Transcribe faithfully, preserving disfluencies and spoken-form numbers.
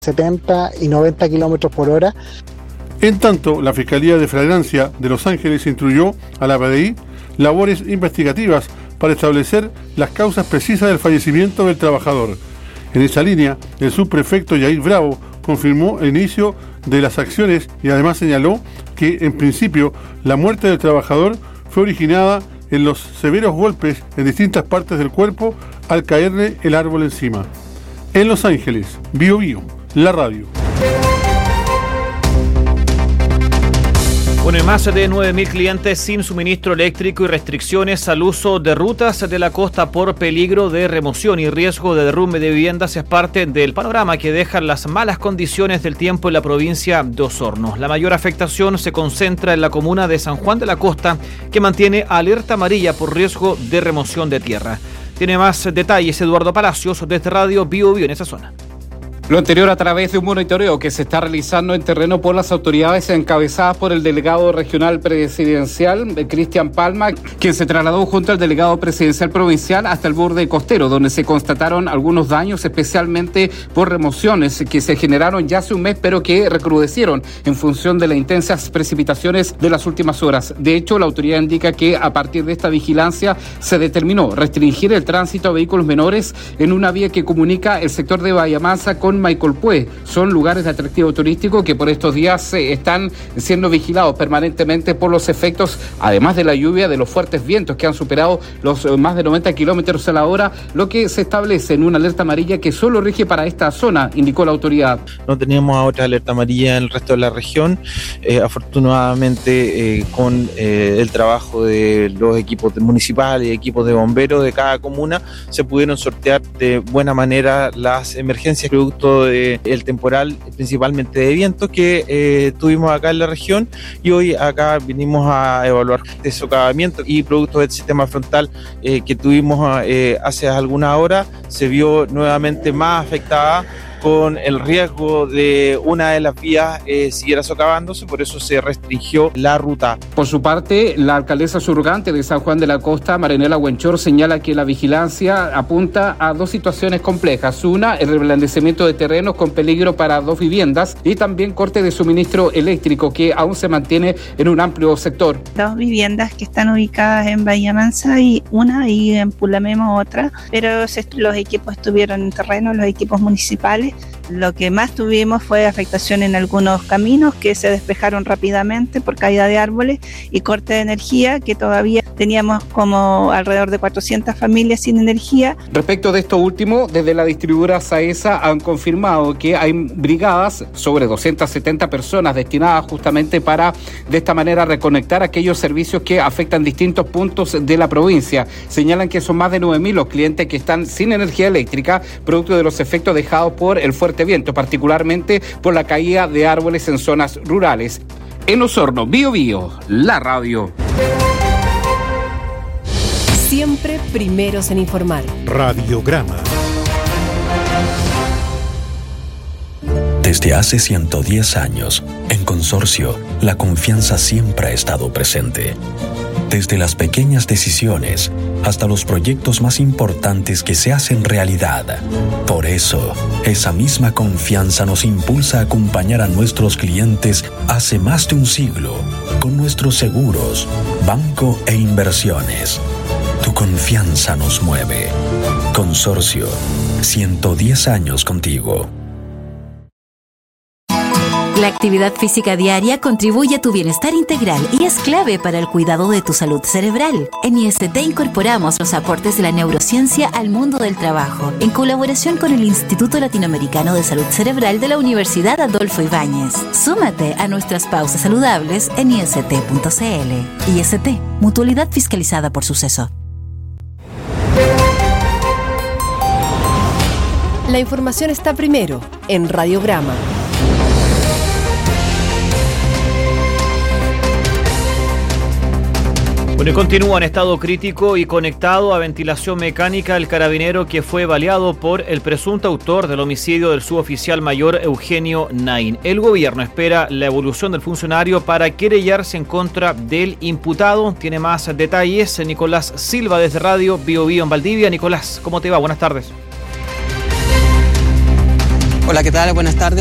setenta y noventa kilómetros por hora. En tanto, la Fiscalía de Flagrancia de Los Ángeles instruyó a la P D I labores investigativas para establecer las causas precisas del fallecimiento del trabajador. En esa línea, el subprefecto Yair Bravo confirmó el inicio de las acciones y además señaló que, en principio, la muerte del trabajador fue originada en los severos golpes en distintas partes del cuerpo al caerle el árbol encima. En Los Ángeles, Bio Bio, la radio. Bueno, más de nueve mil clientes sin suministro eléctrico y restricciones al uso de rutas de la costa por peligro de remoción y riesgo de derrumbe de viviendas es parte del panorama que dejan las malas condiciones del tiempo en la provincia de Osorno. La mayor afectación se concentra en la comuna de San Juan de la Costa, que mantiene alerta amarilla por riesgo de remoción de tierra. Tiene más detalles Eduardo Palacios desde Radio Bio Bio en esa zona. Lo anterior a través de un monitoreo que se está realizando en terreno por las autoridades encabezadas por el delegado regional presidencial, Cristian Palma, quien se trasladó junto al delegado presidencial provincial hasta el borde costero, donde se constataron algunos daños, especialmente por remociones que se generaron ya hace un mes, pero que recrudecieron en función de las intensas precipitaciones de las últimas horas. De hecho, la autoridad indica que a partir de esta vigilancia se determinó restringir el tránsito a vehículos menores en una vía que comunica el sector de Bahía Mansa con Maicolpué. Son lugares de atractivo turístico que por estos días eh, están siendo vigilados permanentemente por los efectos, además de la lluvia, de los fuertes vientos que han superado los eh, más de noventa kilómetros a la hora, lo que se establece en una alerta amarilla que solo rige para esta zona, indicó la autoridad. No teníamos otra alerta amarilla en el resto de la región. Eh, afortunadamente, eh, con eh, el trabajo de los equipos municipales y equipos de bomberos de cada comuna, se pudieron sortear de buena manera las emergencias producto del temporal, principalmente de viento, que eh, tuvimos acá en la región, y hoy acá vinimos a evaluar de socavamiento y producto del sistema frontal eh, que tuvimos eh, hace algunas horas, se vio nuevamente más afectada, con el riesgo de una de las vías eh, siguiera socavándose, por eso se restringió la ruta. Por su parte, la alcaldesa surgante de San Juan de la Costa, Marinela Huenchor, señala que la vigilancia apunta a dos situaciones complejas. Una, el reblandecimiento de terrenos con peligro para dos viviendas, y también corte de suministro eléctrico que aún se mantiene en un amplio sector. Dos viviendas que están ubicadas en Bahía Mansa y una, y en Pulamemo otra, pero los equipos estuvieron en terreno, los equipos municipales. Lo que más tuvimos fue afectación en algunos caminos que se despejaron rápidamente por caída de árboles y corte de energía, que todavía teníamos como alrededor de cuatrocientas familias sin energía. Respecto de esto último, desde la distribuidora SAESA han confirmado que hay brigadas, sobre doscientas setenta personas destinadas justamente para de esta manera reconectar aquellos servicios que afectan distintos puntos de la provincia. Señalan que son más de nueve mil los clientes que están sin energía eléctrica, producto de los efectos dejados por el fuerte viento, particularmente por la caída de árboles en zonas rurales. En Osorno, Bio Bio, la radio. Siempre primeros en informar. Radiograma. Desde hace ciento diez años, en Consorcio, la confianza siempre ha estado presente. Desde las pequeñas decisiones hasta los proyectos más importantes que se hacen realidad. Por eso, esa misma confianza nos impulsa a acompañar a nuestros clientes hace más de un siglo con nuestros seguros, banco e inversiones. Tu confianza nos mueve. Consorcio, ciento diez años contigo. La actividad física diaria contribuye a tu bienestar integral y es clave para el cuidado de tu salud cerebral. En I S T incorporamos los aportes de la neurociencia al mundo del trabajo, en colaboración con el Instituto Latinoamericano de Salud Cerebral de la Universidad Adolfo Ibáñez. Súmate a nuestras pausas saludables en i s t punto c l. I S T, mutualidad fiscalizada por Suceso. La información está primero en Radiograma. Bueno, y continúa en estado crítico y conectado a ventilación mecánica el carabinero que fue baleado por el presunto autor del homicidio del suboficial mayor Eugenio Nain. El gobierno espera la evolución del funcionario para querellarse en contra del imputado. Tiene más detalles Nicolás Silva desde Radio Bio Bio en Valdivia. Nicolás, ¿cómo te va? Buenas tardes. Hola, ¿qué tal? Buenas tardes.